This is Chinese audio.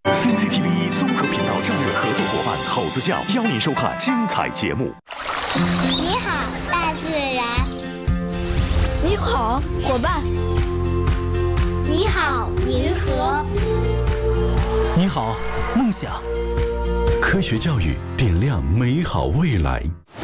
CCTV 综合频道战略合作伙伴好子酱邀您收看精彩节目。 你好，大自然。 你好，伙伴。 你好，银河。 你好，梦想。 科学教育点亮美好未来。